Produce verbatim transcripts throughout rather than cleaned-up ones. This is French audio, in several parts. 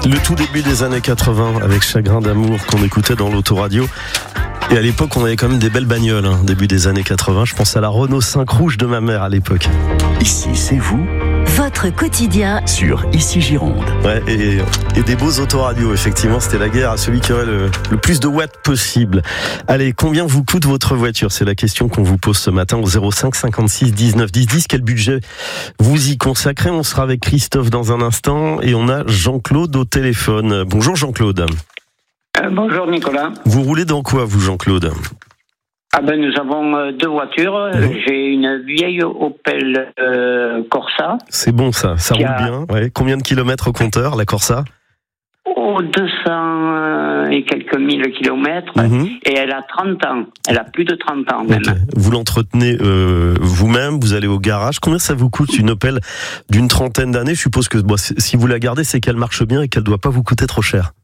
Le tout début des années quatre-vingts avec Chagrin d'amour qu'on écoutait dans l'autoradio. Et à l'époque, on avait quand même des belles bagnoles, hein, début des années quatre-vingts. Je pense à la Renault cinq rouge de ma mère à l'époque. Ici, c'est vous. Votre quotidien Sur Ici Gironde. Ouais, et, et des beaux autoradios, effectivement. C'était la guerre à celui qui aurait le, le plus de watts possible. Allez, combien vous coûte votre voiture? C'est la question qu'on vous pose ce matin au zéro cinq cinquante-six dix-neuf dix dix. Quel budget vous y consacrez? On sera avec Christophe dans un instant et on a Jean-Claude au téléphone. Bonjour Jean-Claude. Euh, bonjour Nicolas. Vous roulez dans quoi vous Jean-Claude? Ah ben nous avons euh, deux voitures. Mmh. J'ai une vieille Opel euh, Corsa. C'est bon ça, ça roule a... bien. Ouais. Combien de kilomètres au compteur la Corsa? Oh, deux cents et quelques mille kilomètres. Mmh. Et elle a trente ans. Elle a plus de trente ans même. Okay. Vous l'entretenez euh, vous-même, vous allez au garage. Combien ça vous coûte une Opel d'une trentaine d'années? Je suppose que bon, si vous la gardez, c'est qu'elle marche bien et qu'elle ne doit pas vous coûter trop cher.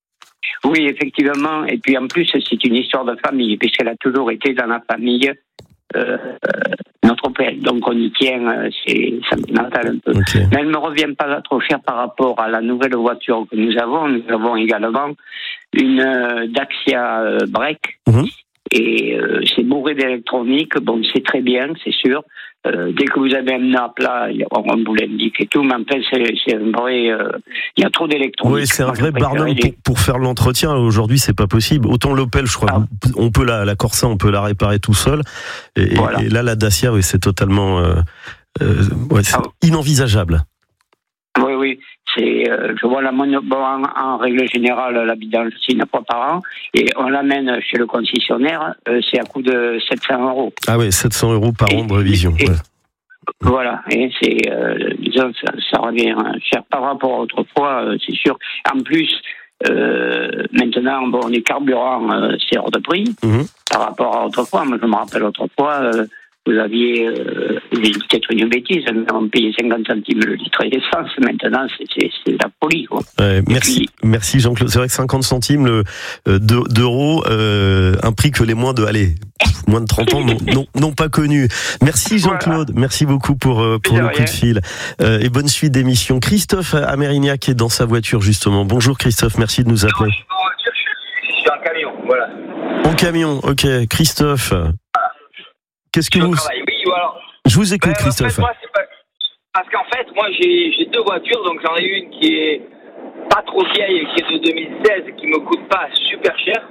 Oui, effectivement. Et puis en plus, c'est une histoire de famille, puisqu'elle a toujours été dans la famille euh, notre Opel. Donc on y tient, euh, c'est sentimental un peu. Okay. Mais elle ne me revient pas trop cher par rapport à la nouvelle voiture que nous avons. Nous avons également une euh, Dacia euh, Break. Mm-hmm. Et euh, c'est bourré d'électronique. Bon, c'est très bien, c'est sûr. Euh, dès que vous avez un à plat, on vous l'indique et tout, mais en fait, c'est, c'est un vrai. Il euh, y a trop d'électronique. Oui, c'est un vrai barnum pour, pour faire l'entretien. Aujourd'hui, c'est pas possible. Autant l'Opel, je crois, ah. on peut la, la Corsa, on peut la réparer tout seul. Et, voilà. et là, la Dacia, oui, c'est totalement euh, euh, ouais, c'est ah. inenvisageable. Oui, oui. C'est, euh, je vois la mono, bon, en, en règle générale, la vidange, c'est une fois par an, et on l'amène chez le concessionnaire, euh, c'est à coût de sept cents euros. Ah oui, sept cents euros par et, an de révision. Et, ouais. Voilà, et c'est, euh, disons, ça, ça revient cher par rapport à autrefois, euh, c'est sûr. En plus, euh, maintenant, bon, les carburants, euh, c'est hors de prix, mm-hmm. par rapport à autrefois. Moi, je me rappelle autrefois, euh, vous aviez, euh, peut-être une bêtise, on payait cinquante centimes le litre d'essence. Maintenant, c'est, c'est, c'est la folie, quoi. Ouais, merci, puis, merci Jean-Claude. C'est vrai que cinquante centimes le, euh, d'euros, euh, un prix que les moins de, allez, moins de trente ans n'ont, n'ont, n'ont pas connu. Merci Jean-Claude, voilà. Merci beaucoup pour, euh, pour le coup de fil. Euh, et bonne suite d'émission. Christophe à Mérignac est dans sa voiture, justement. Bonjour Christophe, merci de nous appeler. Je suis en camion, voilà. En camion, ok. Christophe. Qu'est-ce que vous... Travail. Oui, alors, je vous écoute, ben, Christophe. En fait, moi, c'est pas... Parce qu'en fait, moi, j'ai, j'ai deux voitures, donc j'en ai une qui est pas trop vieille, qui est de deux mille seize, qui me coûte pas super cher,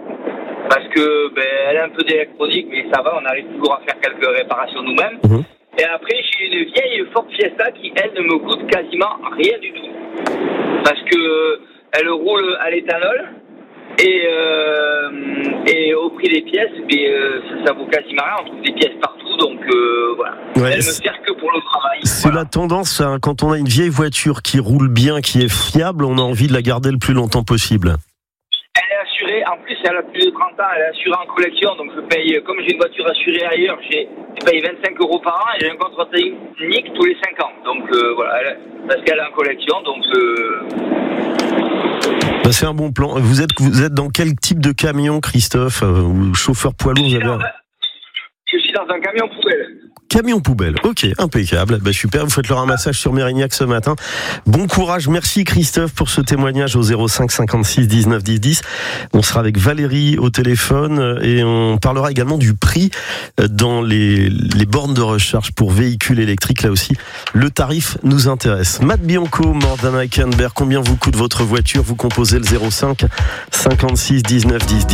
parce que ben, elle a un peu d'électronique, mais ça va, on arrive toujours à faire quelques réparations nous-mêmes. Mmh. Et après, j'ai une vieille Ford Fiesta qui, elle, ne me coûte quasiment rien du tout, parce que elle roule à l'éthanol. Et, euh, et au prix des pièces, mais, euh, ça, ça vaut quasiment rien. On trouve des pièces partout, donc euh, voilà. Ouais, elle ne sert que pour le travail. C'est voilà. La tendance, hein, quand on a une vieille voiture qui roule bien, qui est fiable, on a envie de la garder le plus longtemps possible. Elle est assurée, en plus elle a plus de trente ans, elle est assurée en collection, donc je paye, comme j'ai une voiture assurée ailleurs, j'ai, je paye vingt-cinq euros par an et j'ai un contrat technique tous les cinq ans. Donc euh, voilà, elle, parce qu'elle est en collection, donc... Euh, Ben c'est un bon plan. Vous êtes, vous êtes dans quel type de camion, Christophe? Ou chauffeur poids lourd? Je, avez... je suis dans un camion poubelle. Camion poubelle, ok, impeccable. Ben super, vous faites le ramassage sur Mérignac ce matin. Bon courage, merci Christophe pour ce témoignage au zéro cinq cinquante-six dix-neuf dix dix. On sera avec Valérie au téléphone et on parlera également du prix dans les, les bornes de recharge pour véhicules électriques. Là aussi, le tarif nous intéresse. Matt Bianco, Mordana Kenberg, combien vous coûte votre voiture? Vous composez le zéro cinq cinquante-six dix-neuf dix dix.